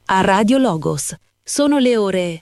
a Radio Logos. Sono le ore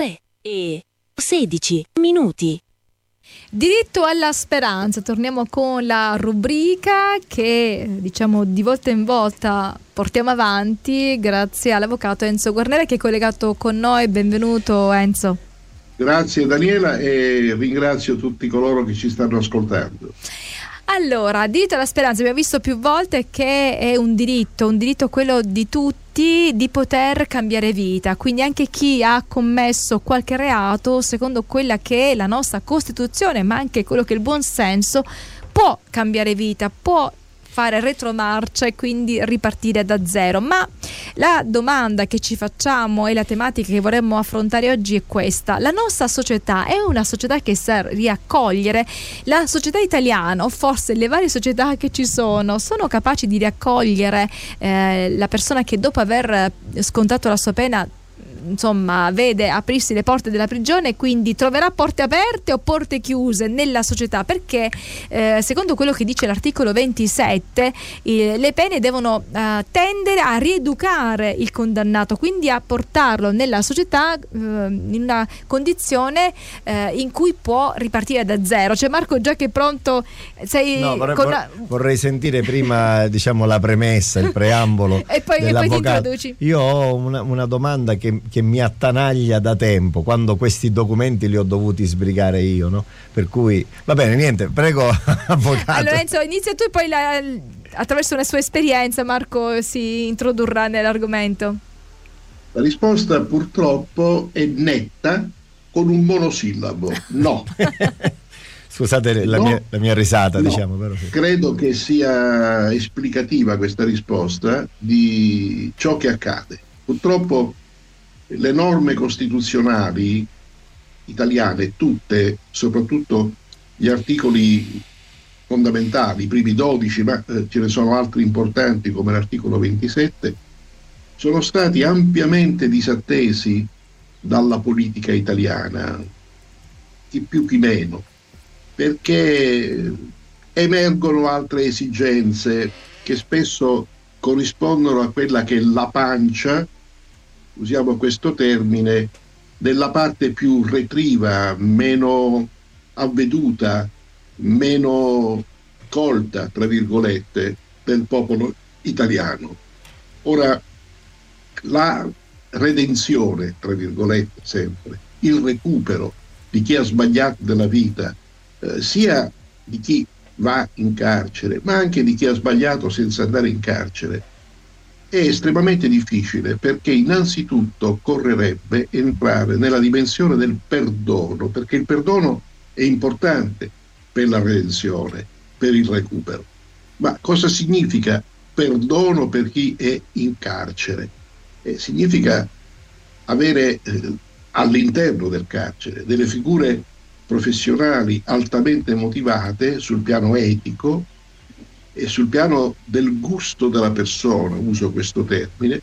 3:16. Diritto alla speranza, torniamo con la rubrica che di volta in volta portiamo avanti grazie all'avvocato Enzo Guarnera che è collegato con noi. Benvenuto Enzo. Grazie Daniela e ringrazio tutti coloro che ci stanno ascoltando. Allora, diritto alla speranza, abbiamo visto più volte che è un diritto quello di tutti di poter cambiare vita, quindi anche chi ha commesso qualche reato, secondo quella che è la nostra Costituzione, ma anche quello che è il buon senso, può cambiare vita, può fare retromarcia e quindi ripartire da zero. Ma la domanda che ci facciamo e la tematica che vorremmo affrontare oggi è questa: la nostra società è una società che sa riaccogliere? La società italiana, o forse le varie società che ci sono capaci di riaccogliere la persona che dopo aver scontato la sua pena vede aprirsi le porte della prigione e quindi troverà porte aperte o porte chiuse nella società? Perché secondo quello che dice l'articolo 27 le pene devono tendere a rieducare il condannato, quindi a portarlo nella società in una condizione in cui può ripartire da zero. C'è Marco già che è pronto. Vorrei sentire prima la premessa, il preambolo e poi ti introduci. Io ho una domanda che mi attanaglia da tempo, quando questi documenti li ho dovuti sbrigare io, no? Per cui va bene, niente, prego avvocato. Allora Enzo, inizia tu e poi attraverso una sua esperienza Marco si introdurrà nell'argomento. La risposta purtroppo è netta, con un monosillabo: no. Scusate la mia risata, no. Però sì. Credo che sia esplicativa questa risposta di ciò che accade. Purtroppo le norme costituzionali italiane, tutte, soprattutto gli articoli fondamentali, i primi 12, ma ce ne sono altri importanti come l'articolo 27, sono stati ampiamente disattesi dalla politica italiana, chi più chi meno, perché emergono altre esigenze che spesso corrispondono a quella che è la pancia, usiamo questo termine, della parte più retriva, meno avveduta, meno colta, tra virgolette, del popolo italiano. Ora, la redenzione, tra virgolette, sempre, il recupero di chi ha sbagliato della vita, sia di chi va in carcere, ma anche di chi ha sbagliato senza andare in carcere, è estremamente difficile, perché innanzitutto occorrerebbe entrare nella dimensione del perdono, perché il perdono è importante per la redenzione, per il recupero. Ma cosa significa perdono per chi è in carcere? Significa avere all'interno del carcere delle figure professionali altamente motivate sul piano etico e sul piano del gusto della persona, uso questo termine,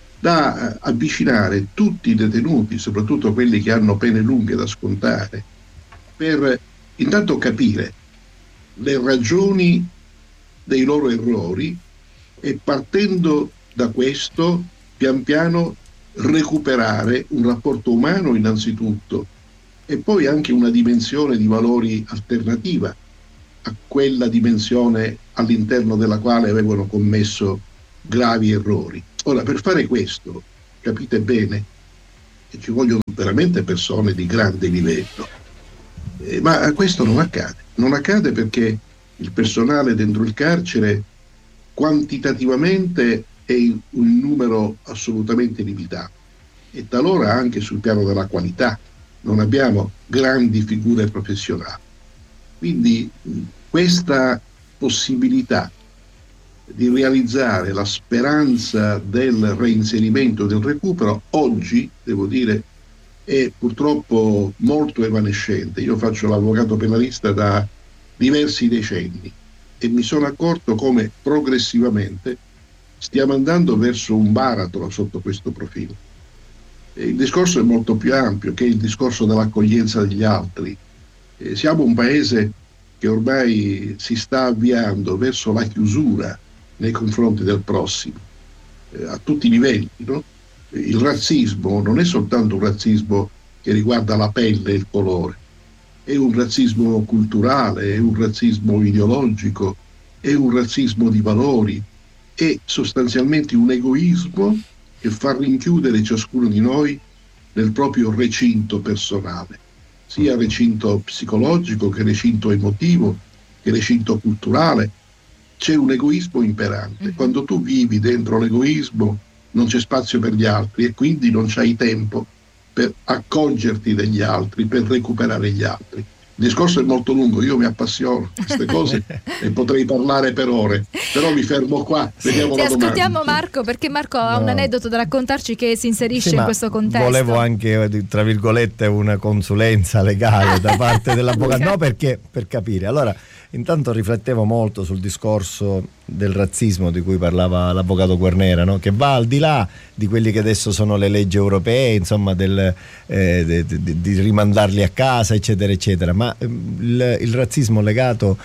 da avvicinare tutti i detenuti, soprattutto quelli che hanno pene lunghe da scontare, per intanto capire le ragioni dei loro errori e, partendo da questo, pian piano recuperare un rapporto umano innanzitutto e poi anche una dimensione di valori alternativa a quella dimensione all'interno della quale avevano commesso gravi errori. Ora, per fare questo, capite bene che ci vogliono veramente persone di grande livello, ma questo non accade. Non accade perché il personale dentro il carcere quantitativamente è un numero assolutamente limitato e talora anche sul piano della qualità non abbiamo grandi figure professionali. Quindi questa possibilità di realizzare la speranza del reinserimento, del recupero, oggi, devo dire, è purtroppo molto evanescente. Io faccio l'avvocato penalista da diversi decenni e mi sono accorto come progressivamente stiamo andando verso un baratro sotto questo profilo. Il discorso è molto più ampio, che è il discorso dell'accoglienza degli altri. Siamo un paese che ormai si sta avviando verso la chiusura nei confronti del prossimo, a tutti i livelli, no? il razzismo non è soltanto un razzismo che riguarda la pelle e il colore, è un razzismo culturale, è un razzismo ideologico, è un razzismo di valori, è sostanzialmente un egoismo che fa rinchiudere ciascuno di noi nel proprio recinto personale, sia recinto psicologico che recinto emotivo, che recinto culturale. C'è un egoismo imperante. Quando tu vivi dentro l'egoismo non c'è spazio per gli altri e quindi non c'hai tempo per accorgerti degli altri, per recuperare gli altri. Il discorso è molto lungo, io mi appassiono a queste cose e potrei parlare per ore, però mi fermo qua. Vediamo la domanda. Ascoltiamo Marco, perché Marco ha un aneddoto da raccontarci che si inserisce in questo contesto. Volevo anche, tra virgolette, una consulenza legale da parte dell'avvocato. No, perché per capire. Allora, intanto riflettevo molto sul discorso del razzismo di cui parlava l'avvocato Guarnera, no? Che va al di là di quelli che adesso sono le leggi europee, insomma, di rimandarli a casa, eccetera, eccetera, ma il razzismo legato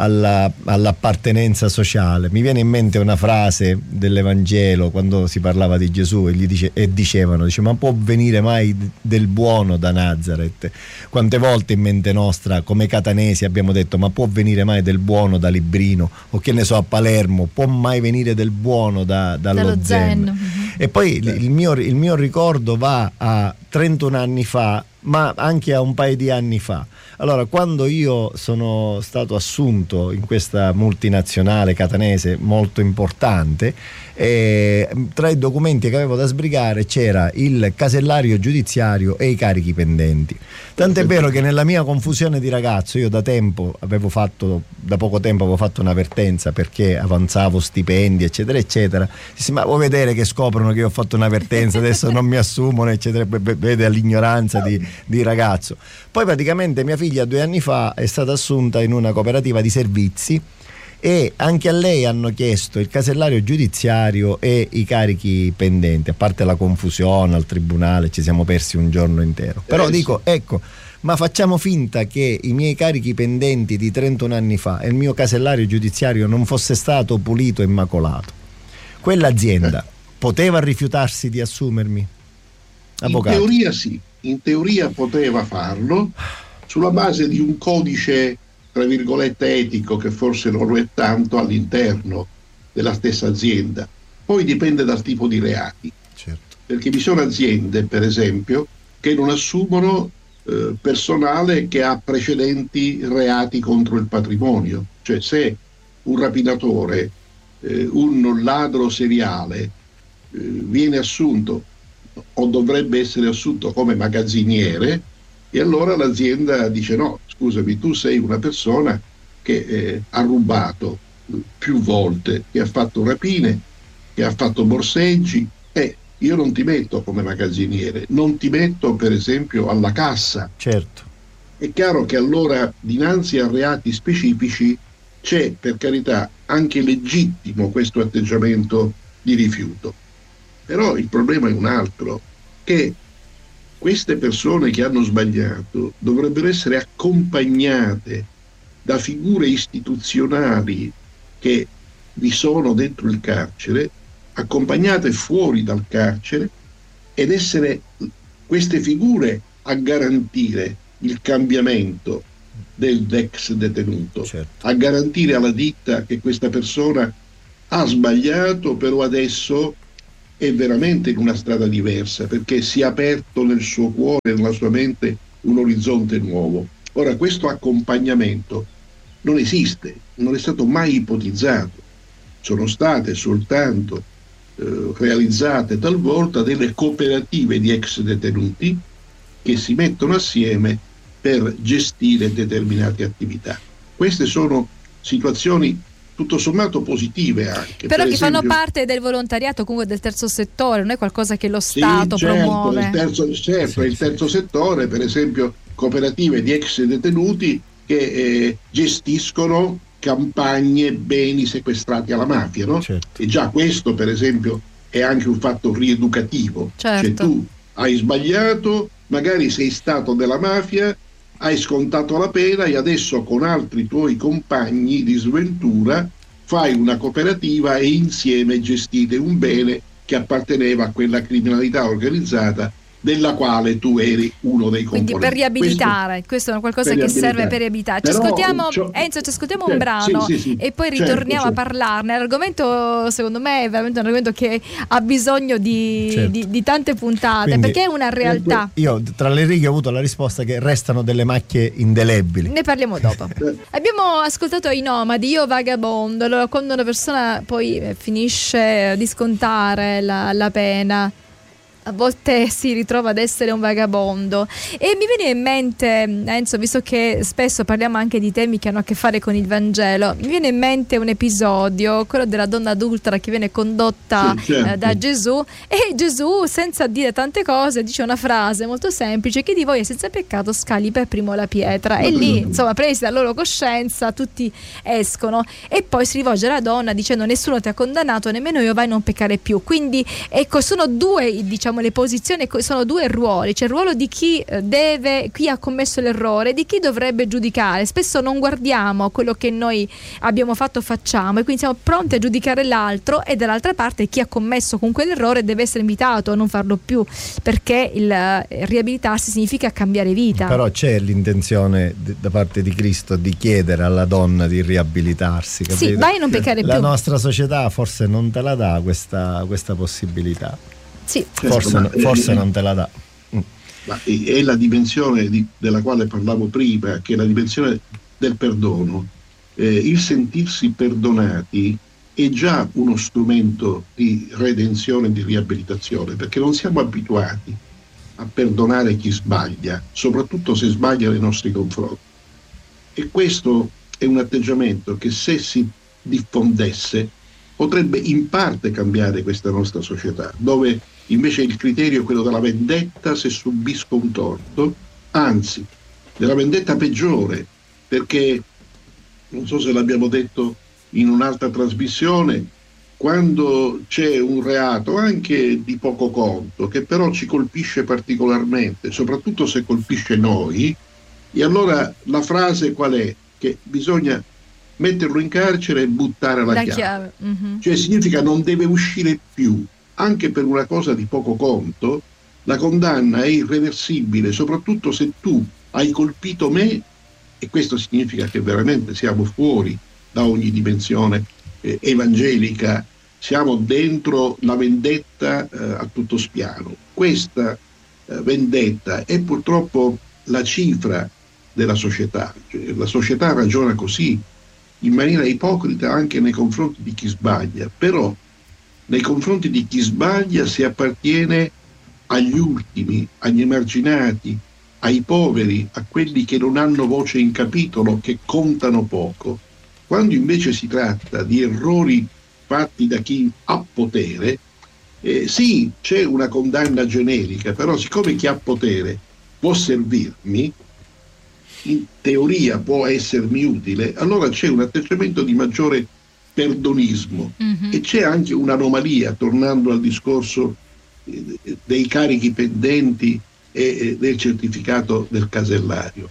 all'appartenenza sociale. Mi viene in mente una frase dell'Evangelo quando si parlava di Gesù e dicevano, ma può venire mai del buono da Nazareth? Quante volte in mente nostra come catanesi abbiamo detto, ma può venire mai del buono da Librino, o che ne so, a Palermo, può mai venire del buono dallo Zen? E poi il mio ricordo va a 31 anni fa, ma anche a un paio di anni fa. Allora, quando io sono stato assunto in questa multinazionale catanese molto importante, tra i documenti che avevo da sbrigare c'era il casellario giudiziario e i carichi pendenti. Tant'è vero che nella mia confusione di ragazzo, io da poco tempo avevo fatto un'avvertenza perché avanzavo stipendi, eccetera, eccetera. Dissi, ma vuoi vedere che scoprono che io ho fatto un'avvertenza, adesso non mi assumono, eccetera, vede l'ignoranza di ragazzo. Poi praticamente mia figlia 2 anni fa è stata assunta in una cooperativa di servizi e anche a lei hanno chiesto il casellario giudiziario e i carichi pendenti, a parte la confusione al tribunale, ci siamo persi un giorno intero. Però dico, ecco, ma facciamo finta che i miei carichi pendenti di 31 anni fa e il mio casellario giudiziario non fosse stato pulito e immacolato. Quell'azienda poteva rifiutarsi di assumermi? Avvocato. In teoria sì, in teoria poteva farlo sulla base di un codice, tra virgolette, etico, che forse non lo è tanto all'interno della stessa azienda. Poi dipende dal tipo di reati. Certo. Perché vi sono aziende, per esempio, che non assumono personale che ha precedenti reati contro il patrimonio. Cioè, se un rapinatore, un ladro seriale viene assunto o dovrebbe essere assunto come magazziniere, e allora l'azienda dice no, scusami, tu sei una persona che ha rubato più volte, che ha fatto rapine, che ha fatto borseggi, e io non ti metto come magazziniere, non ti metto per esempio alla cassa. Certo. È chiaro che allora dinanzi a reati specifici c'è, per carità, anche legittimo questo atteggiamento di rifiuto. Però il problema è un altro, che queste persone che hanno sbagliato dovrebbero essere accompagnate da figure istituzionali che vi sono dentro il carcere, accompagnate fuori dal carcere, ed essere queste figure a garantire il cambiamento dell'ex detenuto, certo, a garantire alla ditta che questa persona ha sbagliato, però adesso è veramente in una strada diversa, perché si è aperto nel suo cuore, nella sua mente, un orizzonte nuovo. Ora, questo accompagnamento non esiste, non è stato mai ipotizzato. Sono state soltanto realizzate talvolta delle cooperative di ex detenuti che si mettono assieme per gestire determinate attività. Queste sono situazioni tutto sommato positive anche. Però per che esempio, fanno parte del volontariato, comunque del terzo settore, non è qualcosa che lo Stato promuove. Il terzo settore, per esempio cooperative di ex detenuti che gestiscono campagne, beni sequestrati alla mafia, no? Certo. E già questo, per esempio, è anche un fatto rieducativo. Certo. Cioè, tu hai sbagliato, magari sei stato della mafia, hai scontato la pena e adesso con altri tuoi compagni di sventura fai una cooperativa e insieme gestite un bene che apparteneva a quella criminalità organizzata della quale tu eri uno dei componenti. Quindi per riabilitare, questo è qualcosa che serve per riabilitare. Enzo, ci ascoltiamo un brano e poi ritorniamo a parlarne. L'argomento, secondo me, è veramente un argomento che ha bisogno di tante puntate. Quindi, perché è una realtà. Io tra le righe ho avuto la risposta che restano delle macchie indelebili. Ne parliamo dopo. Abbiamo ascoltato I Nomadi, Io Vagabondo. Allora, quando una persona poi finisce di scontare la pena, a volte si ritrova ad essere un vagabondo. E mi viene in mente, Enzo, visto che spesso parliamo anche di temi che hanno a che fare con il Vangelo, mi viene in mente un episodio, quello della donna adultera che viene condotta da Gesù, e Gesù, senza dire tante cose, dice una frase molto semplice: chi di voi è senza peccato scali per primo la pietra. E lì, insomma, presi dalla loro coscienza, tutti escono, e poi si rivolge alla donna dicendo: nessuno ti ha condannato, nemmeno io, vai, non peccare più. Quindi ecco, sono due, diciamo, le posizioni, sono due ruoli. C'è il ruolo di chi ha commesso l'errore, di chi dovrebbe giudicare. Spesso non guardiamo quello che noi abbiamo fatto, facciamo, e quindi siamo pronti a giudicare l'altro, e dall'altra parte chi ha commesso con quell'errore deve essere invitato a non farlo più, perché il riabilitarsi significa cambiare vita. Però c'è l'intenzione da parte di Cristo di chiedere alla donna di riabilitarsi, capito? Sì, vai, non peccare più. La nostra società forse non te la dà questa possibilità. Sì. Forse non te la dà. Ma è la dimensione della quale parlavo prima, che è la dimensione del perdono. Il sentirsi perdonati è già uno strumento di redenzione, di riabilitazione, perché non siamo abituati a perdonare chi sbaglia, soprattutto se sbaglia nei nostri confronti. E questo è un atteggiamento che, se si diffondesse, potrebbe in parte cambiare questa nostra società, dove invece il criterio è quello della vendetta se subisco un torto, anzi, della vendetta peggiore, perché, non so se l'abbiamo detto in un'altra trasmissione, quando c'è un reato anche di poco conto, che però ci colpisce particolarmente, soprattutto se colpisce noi, e allora la frase qual è? Che bisogna metterlo in carcere e buttare la chiave. Cioè significa non deve uscire più. Anche per una cosa di poco conto, la condanna è irreversibile, soprattutto se tu hai colpito me, e questo significa che veramente siamo fuori da ogni dimensione evangelica, siamo dentro la vendetta a tutto spiano. Questa vendetta è purtroppo la cifra della società. Cioè, la società ragiona così, in maniera ipocrita anche nei confronti di chi sbaglia, però nei confronti di chi sbaglia si appartiene agli ultimi, agli emarginati, ai poveri, a quelli che non hanno voce in capitolo, che contano poco. Quando invece si tratta di errori fatti da chi ha potere, sì, c'è una condanna generica, però siccome chi ha potere può servirmi, in teoria può essermi utile, allora c'è un atteggiamento di maggiore perdonismo. E c'è anche un'anomalia, tornando al discorso dei carichi pendenti e del certificato del casellario.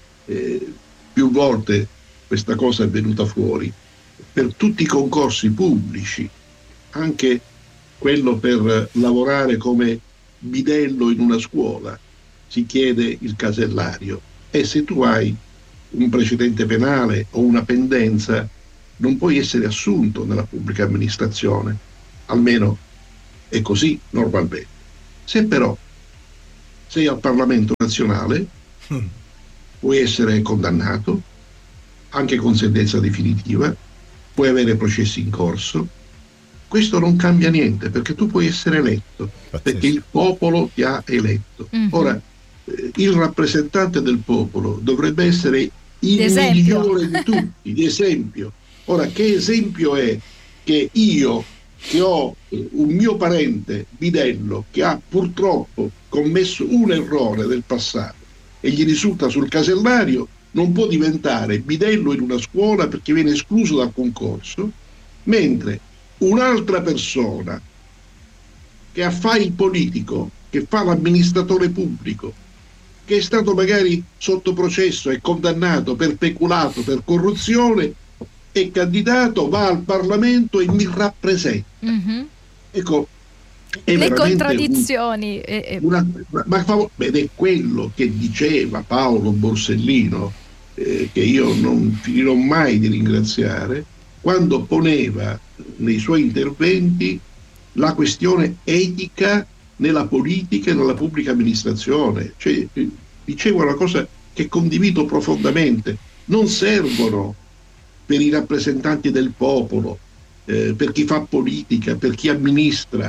Più volte questa cosa è venuta fuori. Per tutti i concorsi pubblici, anche quello per lavorare come bidello in una scuola, si chiede il casellario, e se tu hai un precedente penale o una pendenza non puoi essere assunto nella pubblica amministrazione, almeno è così normalmente. Se però sei al Parlamento nazionale, puoi essere condannato anche con sentenza definitiva, puoi avere processi in corso. Questo non cambia niente, perché tu puoi essere eletto, perché il popolo ti ha eletto. Ora, il rappresentante del popolo dovrebbe essere il migliore di tutti, di esempio. Ora, che esempio è che io, che ho un mio parente bidello che ha purtroppo commesso un errore del passato e gli risulta sul casellario, non può diventare bidello in una scuola perché viene escluso dal concorso, mentre un'altra persona che fa il politico, che fa l'amministratore pubblico, che è stato magari sotto processo e condannato per peculato, per corruzione, è candidato, va al Parlamento e mi rappresenta. Ecco, le contraddizioni. Ed è quello che diceva Paolo Borsellino, che io non finirò mai di ringraziare, quando poneva nei suoi interventi la questione etica nella politica e nella pubblica amministrazione. Cioè, diceva una cosa che condivido profondamente: non servono per i rappresentanti del popolo, per chi fa politica, per chi amministra,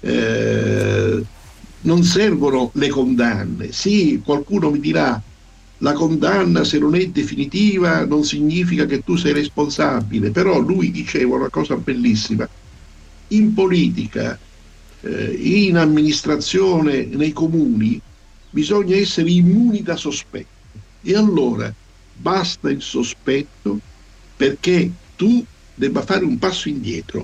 non servono le condanne. Sì, qualcuno mi dirà: la condanna, se non è definitiva, non significa che tu sei responsabile. Però lui diceva una cosa bellissima: in politica, in amministrazione, nei comuni, bisogna essere immuni da sospetto. E allora basta il sospetto perché tu debba fare un passo indietro.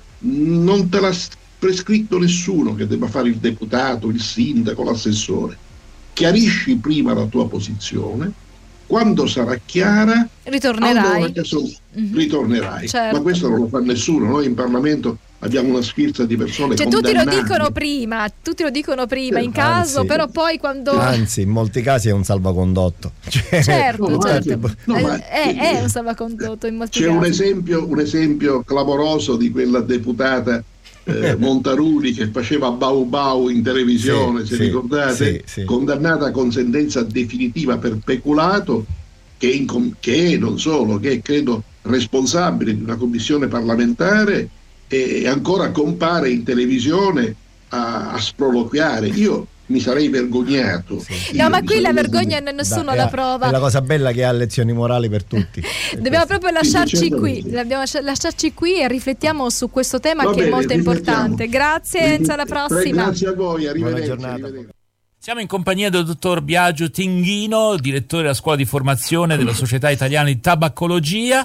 Non te l'ha prescritto nessuno che debba fare il deputato, il sindaco, l'assessore. Chiarisci prima la tua posizione, quando sarà chiara ritornerai. Ritornerai. Certo. Ma questo non lo fa nessuno. Noi in Parlamento abbiamo una sfilza di persone tutti lo condannate. tutti lo dicono prima in caso, Anzi, però poi quando in molti casi è un salvacondotto. certo. Ma È un salvacondotto in molti c'è casi. un esempio clamoroso di quella deputata Montaruli che faceva bau bau in televisione, se ricordate, condannata con sentenza definitiva per peculato, che non solo, che è credo responsabile di una commissione parlamentare, e ancora compare in televisione a sproloquiare. Io mi sarei vergognato. No, ma qui la vergogna nessuno la prova. È la cosa bella che ha lezioni morali per tutti. Dobbiamo proprio lasciarci qui. Dobbiamo lasciarci qui e riflettiamo su questo tema che è molto importante. Grazie Enzo, alla prossima. Grazie a voi, arrivederci. Buona giornata. Siamo in compagnia del dottor Biagio Tinghino, direttore della scuola di formazione della Società Italiana di Tabacologia,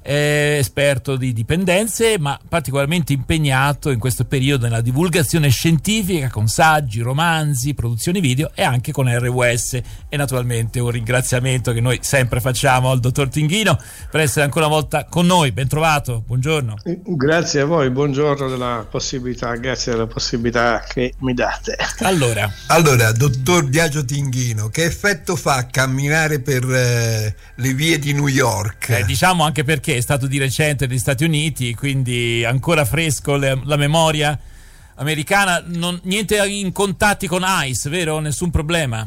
esperto di dipendenze, ma particolarmente impegnato in questo periodo nella divulgazione scientifica con saggi, romanzi, produzioni video e anche con RWS. E naturalmente un ringraziamento che noi sempre facciamo al dottor Tinghino per essere ancora una volta con noi. Ben trovato, buongiorno. Grazie a voi, buongiorno grazie della possibilità che mi date. Allora, dottor Biagio Tinghino, che effetto fa camminare per le vie di New York? Diciamo anche perché è stato di recente negli Stati Uniti, quindi ancora fresco la memoria americana. Niente in contatti con ICE, vero? Nessun problema?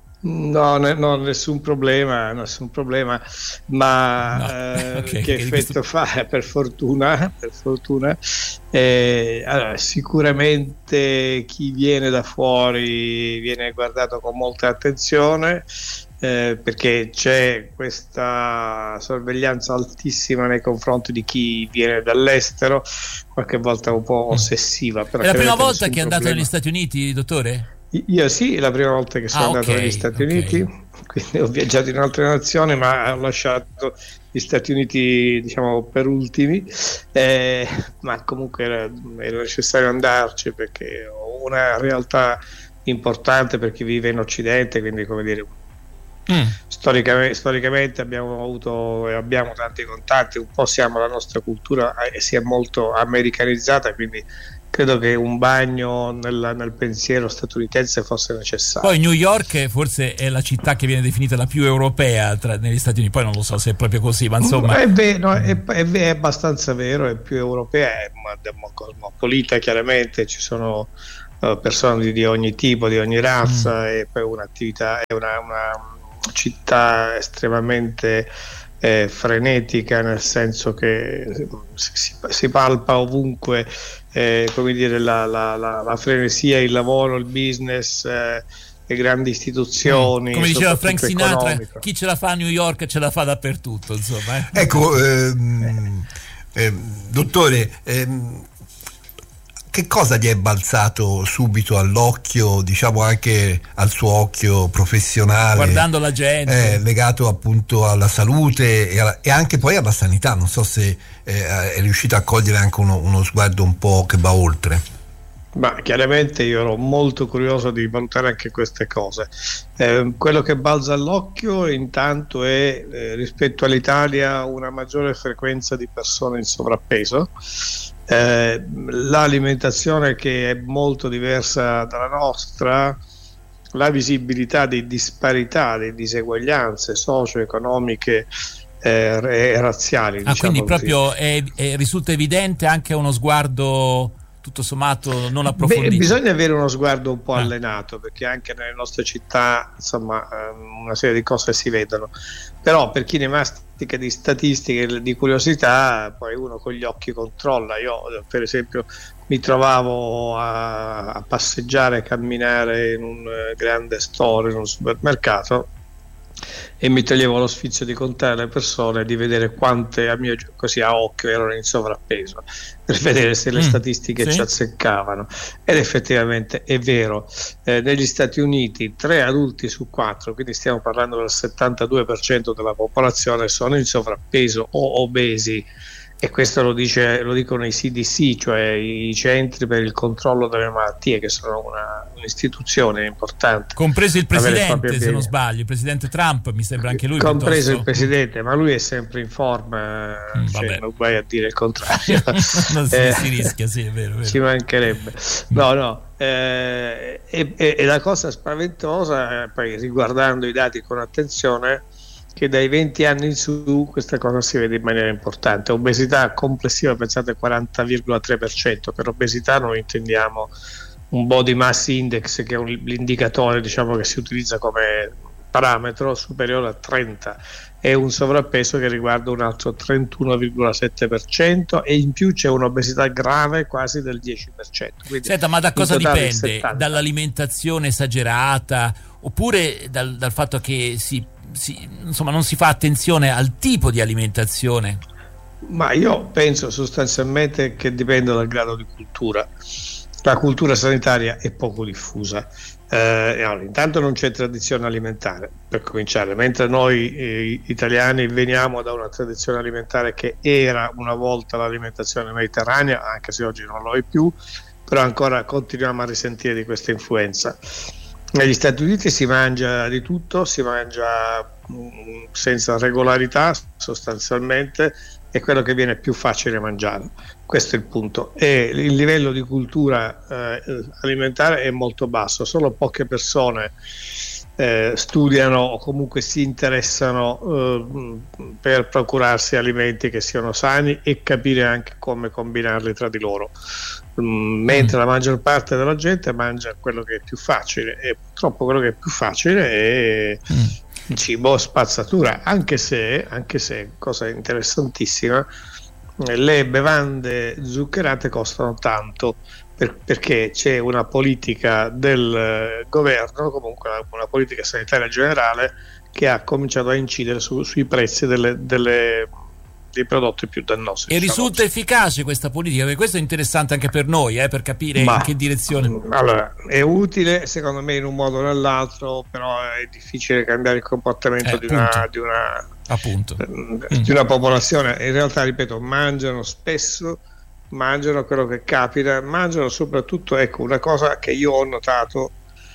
No, nessun problema, ma Okay, che effetto fa? Per fortuna. Allora, sicuramente chi viene da fuori viene guardato con molta attenzione, perché c'è questa sorveglianza altissima nei confronti di chi viene dall'estero, qualche volta un po' ossessiva. Però è la prima volta che è andato negli Stati Uniti, dottore? Io sì, è la prima volta che sono andato negli Stati Uniti, quindi ho viaggiato in altre nazioni, ma ho lasciato gli Stati Uniti, diciamo, per ultimi, ma comunque era necessario andarci perché ho una realtà importante per chi vive in Occidente, quindi come dire, storicamente abbiamo avuto e abbiamo tanti contatti, un po' la nostra cultura si è molto americanizzata, quindi credo che un bagno nel pensiero statunitense fosse necessario. Poi New York forse è la città che viene definita la più europea negli Stati Uniti, poi non lo so se è proprio così, ma insomma è abbastanza vero, è più europea, è cosmopolita, chiaramente ci sono persone di ogni tipo, di ogni razza, e poi un'attività, è una città estremamente frenetica, nel senso che si palpa ovunque, come dire, la frenesia, il lavoro, il business, le grandi istituzioni. Come diceva Frank Sinatra, economico. Chi ce la fa a New York ce la fa dappertutto, insomma. Ecco, dottore, che cosa gli è balzato subito all'occhio, diciamo anche al suo occhio professionale, guardando la gente, legato appunto alla salute e anche poi alla sanità? Non so se è riuscito a cogliere anche uno sguardo un po' che va oltre. Ma chiaramente io ero molto curioso di valutare anche queste cose. Quello che balza all'occhio intanto è rispetto all'Italia una maggiore frequenza di persone in sovrappeso, L'alimentazione che è molto diversa dalla nostra, la visibilità di disparità, di diseguaglianze socio-economiche e razziali. Quindi diciamo proprio risulta evidente anche uno sguardo tutto sommato non approfondito. Bisogna avere uno sguardo un po' allenato, perché anche nelle nostre città, insomma, una serie di cose si vedono, però per chi ne mastica di statistiche, di curiosità, poi uno con gli occhi controlla. Io per esempio mi trovavo a passeggiare, a camminare in un grande store, in un supermercato, e mi toglievo lo sfizio di contare le persone, di vedere quante così a occhio erano in sovrappeso, per vedere se le statistiche ci azzeccavano. Ed effettivamente è vero. Negli Stati Uniti 3 adulti su 4, quindi stiamo parlando del 72% della popolazione, sono in sovrappeso o obesi, e questo lo dicono i CDC, cioè i centri per il controllo delle malattie, che sono un'istituzione importante, compreso il presidente, se non sbaglio, il presidente Trump, mi sembra anche lui, compreso il presidente, ma lui è sempre in forma, cioè, non vai a dire il contrario. Non si rischia, sì, è vero. Ci mancherebbe. E la cosa spaventosa, poi riguardando i dati con attenzione, che dai 20 anni in su questa cosa si vede in maniera importante. Obesità complessiva, pensate, 40,3%. Per obesità noi intendiamo un body mass index, che è l'indicatore, diciamo, che si utilizza come parametro, superiore a 30, e un sovrappeso che riguarda un altro 31,7%, e in più c'è un'obesità grave quasi del 10%. Quindi, senta, ma da cosa dipende? Dall'alimentazione esagerata, oppure dal fatto che insomma, non si fa attenzione al tipo di alimentazione? Ma io penso sostanzialmente che dipenda dal grado di cultura. La cultura sanitaria è poco diffusa. Allora, intanto non c'è tradizione alimentare, per cominciare, mentre noi italiani veniamo da una tradizione alimentare che era una volta l'alimentazione mediterranea, anche se oggi non lo è più, però ancora continuiamo a risentire di questa influenza. Negli Stati Uniti si mangia di tutto, si mangia senza regolarità sostanzialmente, è quello che viene più facile mangiare. Questo è il punto. E il livello di cultura alimentare è molto basso, solo poche persone studiano o comunque si interessano per procurarsi alimenti che siano sani e capire anche come combinarli tra di loro, mentre la maggior parte della gente mangia quello che è più facile, e purtroppo quello che è più facile è il cibo spazzatura, anche se, cosa interessantissima, le bevande zuccherate costano tanto, perché c'è una politica del governo, comunque una politica sanitaria generale, che ha cominciato a incidere sui prezzi dei prodotti più dannosi. E risulta efficace questa politica? Perché questo è interessante anche per noi, per capire in che direzione. Allora, è utile secondo me in un modo o nell'altro, però è difficile cambiare il comportamento di una popolazione. In realtà, ripeto, mangiano spesso, mangiano quello che capita, mangiano soprattutto, ecco, una cosa che io ho notato,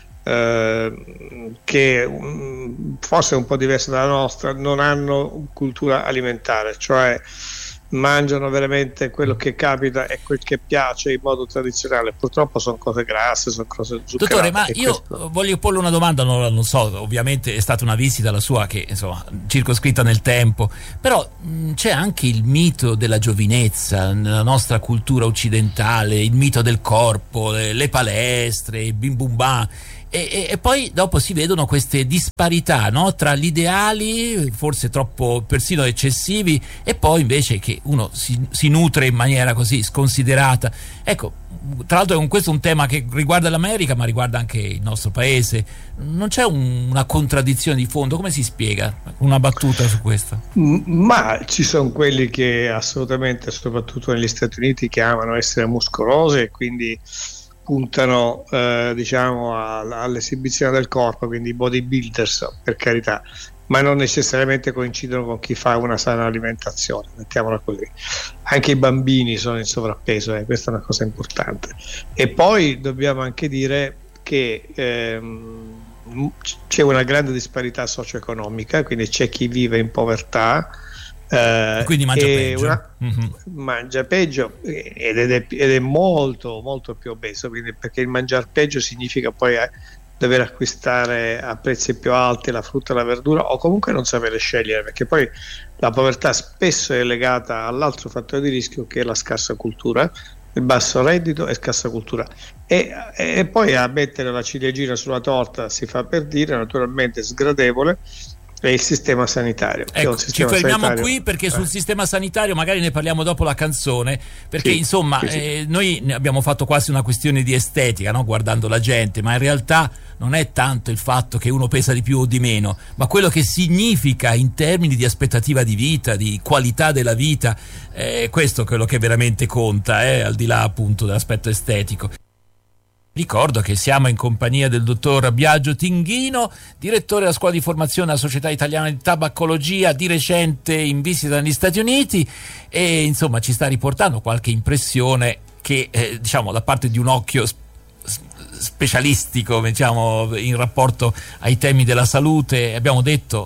che forse è un po' diversa dalla nostra, non hanno cultura alimentare, cioè mangiano veramente quello che capita e quel che piace in modo tradizionale. Purtroppo sono cose grasse, sono cose zuccherate. Dottore, ma io voglio porle una domanda, non so, ovviamente è stata una visita la sua che, insomma, circoscritta nel tempo, però c'è anche il mito della giovinezza nella nostra cultura occidentale, il mito del corpo, le palestre, il bim bum bam. E poi dopo si vedono queste disparità, no? Tra gli ideali, forse troppo persino eccessivi, e poi invece che uno si nutre in maniera così sconsiderata. Ecco, tra l'altro con questo è un tema che riguarda l'America, ma riguarda anche il nostro paese. Non c'è una contraddizione di fondo? Come si spiega? Una battuta su questo? Ma ci sono quelli che assolutamente, soprattutto negli Stati Uniti, che amano essere muscolosi e quindi puntano diciamo all'esibizione del corpo, quindi i bodybuilders, per carità, ma non necessariamente coincidono con chi fa una sana alimentazione, mettiamola così. Anche i bambini sono in sovrappeso, questa è una cosa importante. E poi dobbiamo anche dire che c'è una grande disparità socio-economica, quindi c'è chi vive in povertà, Quindi mangia peggio. Mangia peggio ed è molto molto più obeso, quindi, perché il mangiare peggio significa poi dover acquistare a prezzi più alti la frutta e la verdura, o comunque non sapere scegliere, perché poi la povertà spesso è legata all'altro fattore di rischio, che è la scarsa cultura, il basso reddito e scarsa cultura, e poi a mettere la ciliegina sulla torta, si fa per dire, naturalmente sgradevole, è il sistema sanitario. Ecco, ci fermiamo qui, perché sul sistema sanitario magari ne parliamo dopo la canzone, perché insomma noi ne abbiamo fatto quasi una questione di estetica, no? Guardando la gente, ma in realtà non è tanto il fatto che uno pesa di più o di meno, ma quello che significa in termini di aspettativa di vita, di qualità della vita, questo è quello che veramente conta, al di là appunto dell'aspetto estetico. Ricordo che siamo in compagnia del dottor Biagio Tinghino, direttore della scuola di formazione della Società Italiana di Tabacologia, di recente in visita negli Stati Uniti, e insomma ci sta riportando qualche impressione che diciamo da parte di un occhio specialistico, diciamo, in rapporto ai temi della salute. Abbiamo detto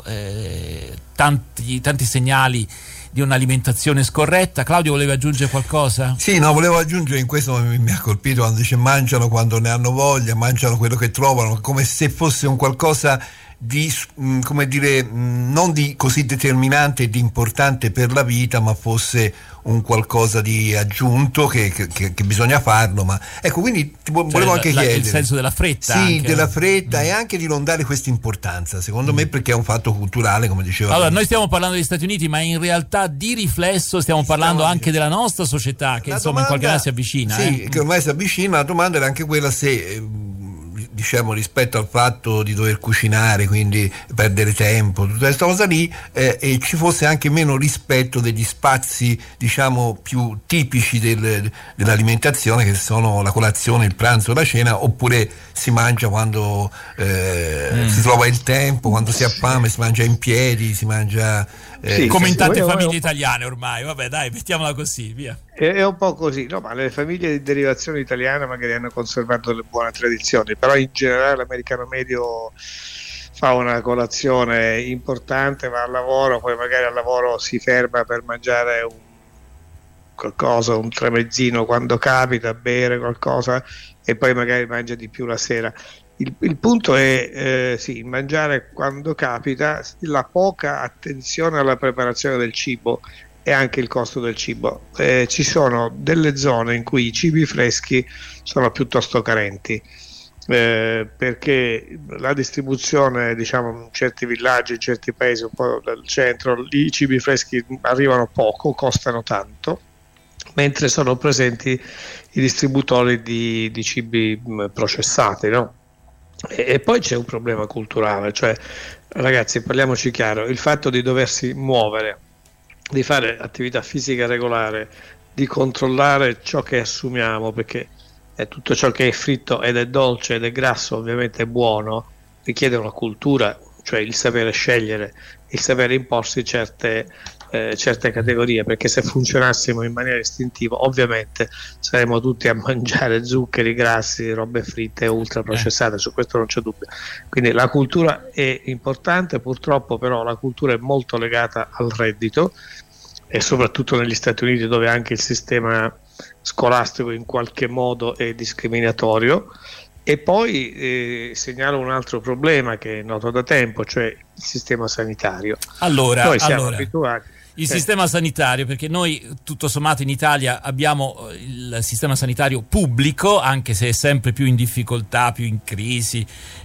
tanti segnali di un'alimentazione scorretta. Claudio, volevi aggiungere qualcosa? Sì, no, volevo aggiungere, in questo mi ha colpito quando dice mangiano quando ne hanno voglia, mangiano quello che trovano, come se fosse un qualcosa di, come dire, non di così determinante e di importante per la vita, ma fosse un qualcosa di aggiunto che bisogna farlo. Ma ecco, quindi volevo anche chiedere il senso della fretta, sì, anche, della fretta, e anche di non dare questa importanza, secondo me, perché è un fatto culturale, come diceva. Allora, noi stiamo parlando degli Stati Uniti, ma in realtà di riflesso stiamo parlando anche della nostra società, che insomma in qualche modo si avvicina. Sì, che ormai si avvicina. La domanda era anche quella se diciamo, rispetto al fatto di dover cucinare, quindi perdere tempo, tutta questa cosa lì, e ci fosse anche meno rispetto degli spazi, diciamo, più tipici dell'alimentazione, che sono la colazione, il pranzo, la cena, oppure si mangia quando si trova il tempo, quando si ha fame, si mangia in piedi, si mangia come in tante famiglie italiane ormai. Vabbè, dai, mettiamola così, via. È un po' così, no? Ma le famiglie di derivazione italiana magari hanno conservato delle buone tradizioni, però in generale l'americano medio fa una colazione importante, va al lavoro, poi magari al lavoro si ferma per mangiare qualcosa, un tramezzino quando capita, bere qualcosa, e poi magari mangia di più la sera. Il punto è sì, mangiare quando capita, la poca attenzione alla preparazione del cibo e anche il costo del cibo. Ci sono delle zone in cui i cibi freschi sono piuttosto carenti, perché la distribuzione, diciamo, in certi villaggi, in certi paesi un po' del centro, i cibi freschi arrivano poco, costano tanto, mentre sono presenti i distributori di cibi processati, no? E poi c'è un problema culturale, cioè, ragazzi, parliamoci chiaro, il fatto di doversi muovere, di fare attività fisica regolare, di controllare ciò che assumiamo, perché tutto ciò che è fritto ed è dolce ed è grasso ovviamente è buono, richiede una cultura, cioè il sapere scegliere, il sapere imporsi certe categorie, perché se funzionassimo in maniera istintiva ovviamente saremmo tutti a mangiare zuccheri, grassi, robe fritte e ultra processate, su questo non c'è dubbio. Quindi la cultura è importante, purtroppo però la cultura è molto legata al reddito, e soprattutto negli Stati Uniti, dove anche il sistema scolastico in qualche modo è discriminatorio. E poi segnalo un altro problema che è noto da tempo, cioè il sistema sanitario. Noi siamo abituati. Il sistema sanitario, perché noi tutto sommato in Italia abbiamo il sistema sanitario pubblico, anche se è sempre più in difficoltà, più in crisi,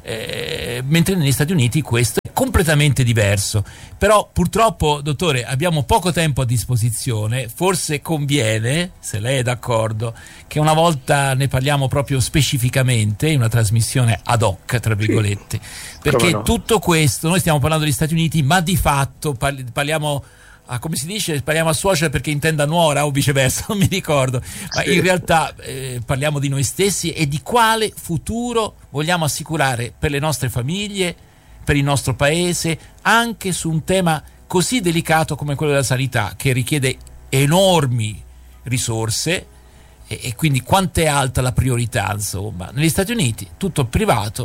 mentre negli Stati Uniti questo è completamente diverso. Però purtroppo, dottore, abbiamo poco tempo a disposizione, forse conviene, se lei è d'accordo, che una volta ne parliamo proprio specificamente in una trasmissione ad hoc, tra virgolette, perché tutto questo, noi stiamo parlando degli Stati Uniti, ma di fatto parliamo come si dice, parliamo a suocera perché intenda nuora o viceversa, non mi ricordo, ma in realtà parliamo di noi stessi e di quale futuro vogliamo assicurare per le nostre famiglie, per il nostro paese, anche su un tema così delicato come quello della sanità, che richiede enormi risorse, e quindi quanto è alta la priorità, insomma. Negli Stati Uniti tutto privato,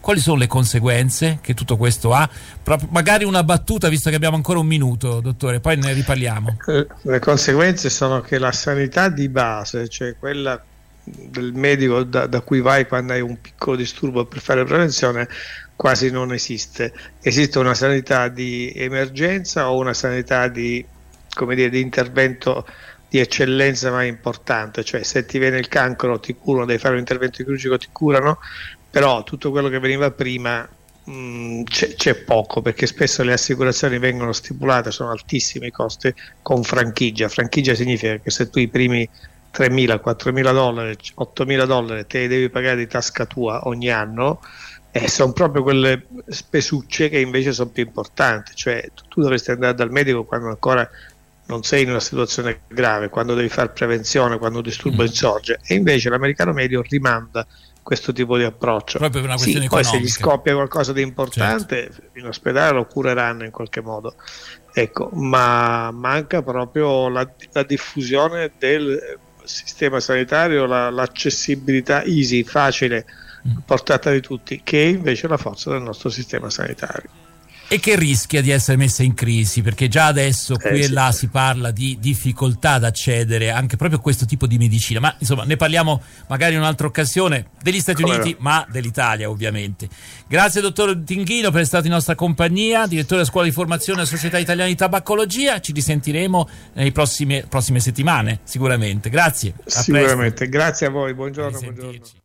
quali sono le conseguenze che tutto questo ha? Magari una battuta, visto che abbiamo ancora un minuto, dottore, poi ne riparliamo. Le conseguenze sono che la sanità di base, cioè quella del medico da cui vai quando hai un piccolo disturbo per fare prevenzione, quasi non esiste. Esiste una sanità di emergenza o una sanità di, come dire, di intervento di eccellenza ma importante, cioè se ti viene il cancro ti curano, devi fare un intervento chirurgico, ti curano, però tutto quello che veniva prima c'è poco, perché spesso le assicurazioni vengono stipulate, sono altissimi i costi, con franchigia. Franchigia significa che se tu i primi $3.000, $4.000, $8.000 te li devi pagare di tasca tua ogni anno, sono proprio quelle spesucce che invece sono più importanti, cioè tu dovresti andare dal medico quando ancora non sei in una situazione grave, quando devi fare prevenzione, quando un disturbo insorge, e invece l'americano medio rimanda questo tipo di approccio. Proprio per una questione poi economica. se gli scoppia qualcosa di importante, certo, in ospedale lo cureranno in qualche modo, ecco, ma manca proprio la diffusione del sistema sanitario, l'accessibilità easy, facile, portata di tutti, che è invece la forza del nostro sistema sanitario. E che rischia di essere messa in crisi, perché già adesso qui e là si parla di difficoltà ad accedere anche proprio a questo tipo di medicina, ma insomma ne parliamo magari in un'altra occasione, degli Stati Uniti, ma dell'Italia ovviamente. Grazie dottor Tinghino per essere stato in nostra compagnia, direttore della Scuola di Formazione della Società Italiana di Tabacologia. Ci risentiremo nelle prossime settimane sicuramente. Grazie. Sicuramente, grazie a voi, buongiorno.